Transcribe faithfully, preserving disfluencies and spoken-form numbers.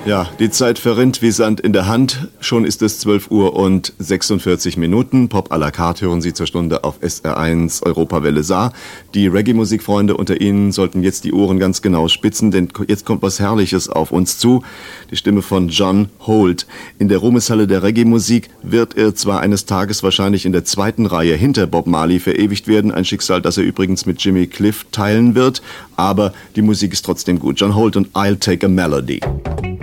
Ja, die Zeit verrinnt wie Sand in der Hand. Schon ist es zwölf Uhr und sechsundvierzig Minuten. Pop à la carte hören Sie zur Stunde auf S R eins Europawelle Saar. Die Reggae-Musikfreunde unter Ihnen sollten jetzt die Ohren ganz genau spitzen, denn jetzt kommt was Herrliches auf uns zu. Die Stimme von John Holt. In der Ruhmeshalle der Reggae-Musik wird er zwar eines Tages wahrscheinlich in der zweiten Reihe hinter Bob Marley verewigt werden, ein Schicksal, das er übrigens mit Jimmy Cliff teilen wird, aber die Musik ist trotzdem gut. John Holt und I'll Take a Melody.